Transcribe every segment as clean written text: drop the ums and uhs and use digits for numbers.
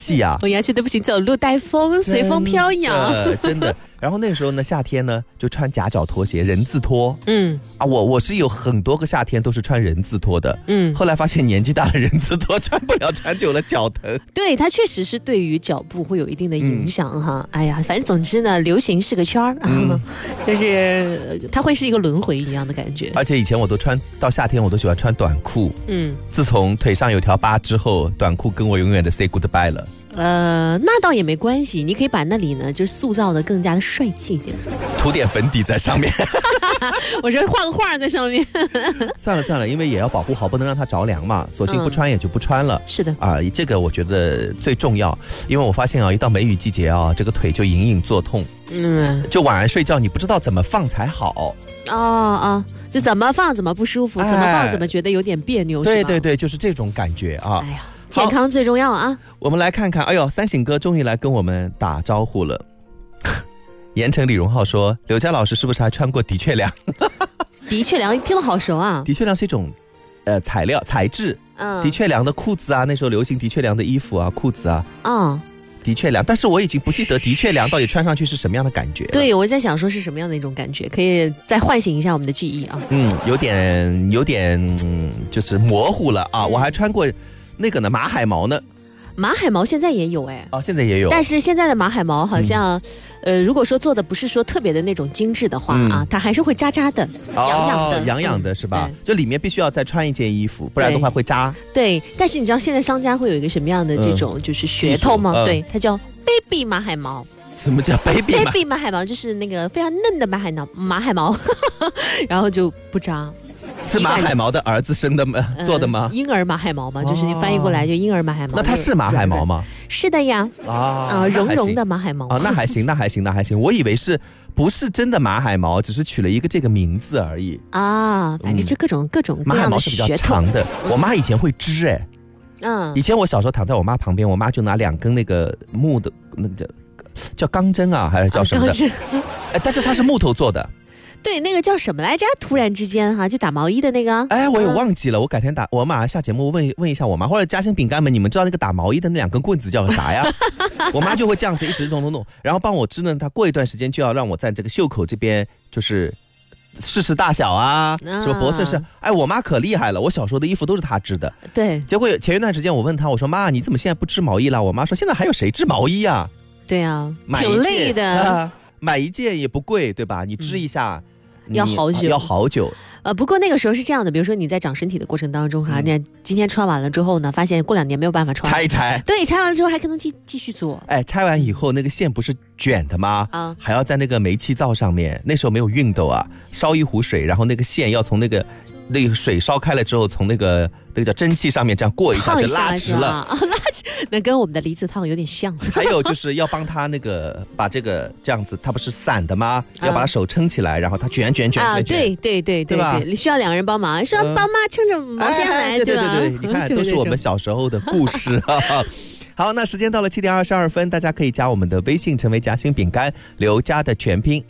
气呀。 我牙齿都不行，走路带风，随风飘扬， 真的。然后那个时候呢，夏天呢就穿夹脚拖鞋，人字拖。我是有很多个夏天都是穿人字拖的。后来发现年纪大了，人字拖穿不了，穿久了脚疼。 对，它确实是对于脚部会有一定的影响哈。哎呀，反正总之呢，流行是个圈儿，就是它会是一个轮回一样的感觉。 而且以前我都穿到夏天，我都喜欢穿短裤。自从腿上有条疤之后，短裤跟我永远的 say goodbye 了。 那倒也没关系，你可以把那里呢就塑造的更加的帅气一点， 涂点粉底在上面。 我说画个画在上面。 算了，因为也要保护好，不能让它着凉嘛，索性不穿也就不穿了。 是的啊，这个我觉得最重要，因为我发现啊，一到梅雨季节啊，这个腿就隐隐作痛。就晚上睡觉你不知道怎么放才好。 就怎么放怎么不舒服，怎么放怎么觉得有点别扭。 对，就是这种感觉啊。 哎呀，健康最重要啊。 我们来看看，哎呦，三省哥终于来跟我们打招呼了。盐城李荣浩说，刘佳老师是不是还穿过的确良？ 的确良听得好熟啊。 的确良是一种材质。的确良的裤子啊，那时候流行的确良的衣服啊，裤子啊。的确良，但是我已经不记得的确良到底穿上去是什么样的感觉了。 对，我在想说是什么样的一种感觉，可以再唤醒一下我们的记忆啊。 有点就是模糊了啊。我还穿过那个呢，马海毛呢。 马海毛现在也有现在也有， 但是现在的马海毛好像，如果说做的不是说特别的那种精致的话它还是会扎扎的， 痒痒的是吧？就里面必须要再穿一件衣服，不然的话会扎。 对，但是你知道现在商家会有一个什么样的这种就是噱头吗？对，它叫 baby 马海毛。 什么叫 baby 马海毛？就是那个非常嫩的马海毛，然后就不扎。 是马海毛的儿子生的吗？做的吗？ 婴儿马海毛嘛，就是你翻译过来就婴儿马海毛。 那它是马海毛吗？ 是的呀。绒绒的马海毛。 那还行。我以为不是真的马海毛，只是取了一个这个名字而已。 反正就各种马海毛是比较长的。我妈以前会织以前我小时候躺在我妈旁边，我妈就拿2根那个木的那个叫钢针啊，还是叫什么的？但是它是木头做的。 对，那个叫什么来着？突然之间就打毛衣的那个。 我也忘记了，我改天我马上下节目问一下我妈，或者嘉兴饼干们，你们知道那个打毛衣的那2根棍子叫啥呀？我妈就会这样子一直弄，然后帮我织呢。她过一段时间就要让我在这个袖口这边就是试试大小啊，什么脖子是。我妈可厉害了，我小时候的衣服都是她织的。 对。 结果前一段时间我问她，我说妈，你怎么现在不织毛衣了？我妈说现在还有谁织毛衣啊？ 对啊，挺累的。 买一件也不贵，对吧？你织一下。 要好久。不过那个时候是这样的，比如说你在长身体的过程当中那今天穿完了之后呢，发现过2年没有办法穿， 拆一拆。 对，拆完了之后还可能继续做。 拆完以后那个线不是卷的吗？还要在那个煤气灶上面，那时候没有熨斗啊，烧一壶水，然后那个线要从那个水烧开了之后，从那个叫蒸汽上面这样过一下就拉直了。 拉直，那跟我们的离子烫有点像。 还有就是要帮他那个把这个这样子，它不是散的吗？要把他手撑起来，然后他卷。对吧？ 需要2个人帮忙，说帮妈撑着毛线来，对吧？ 对，你看都是我们小时候的故事。好，那时间到了7点22分，大家可以加我们的微信，成为夹心饼干刘佳的全拼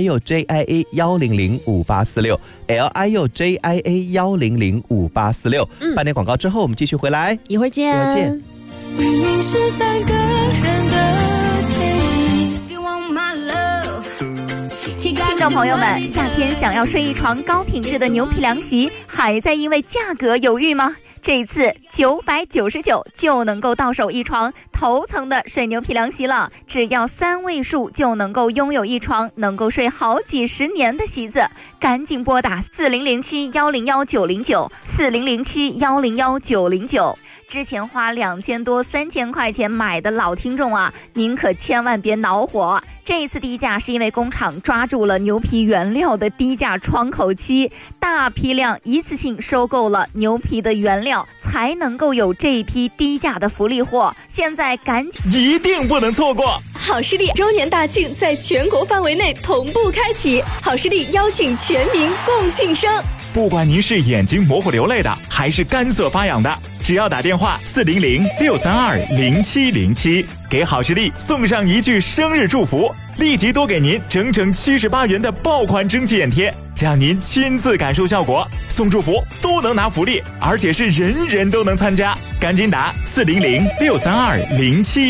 LIUJIA1005846 LIUJIA1005846。半点广告之后，我们继续回来， 一会儿见。 明明是3个人的天地。 听众朋友们，夏天想要睡一床高品质的牛皮凉席，还在因为价格犹豫吗？这一次999就能够到手一床头层的水牛皮凉席了，只要3位数就能够拥有一床能够睡好几十年的席子。赶紧拨打4007101909 4007101909。之前花2000多3000块钱买的老听众啊，您可千万别恼火。这一次低价是因为工厂抓住了牛皮原料的低价窗口期，大批量一次性收购了牛皮的原料，才能够有这一批低价的福利货。现在赶紧， 一定不能错过！ 好视力周年大庆在全国范围内同步开启，好视力邀请全民共庆生。 不管您是眼睛模糊流泪的，还是干涩发痒的，只要打电话400-632-0707，给好视力送上一句生日祝福，立即多给您整整78元的爆款蒸汽眼贴，让您亲自感受效果。送祝福都能拿福利，而且是人人都能参加，赶紧打400-632-0707。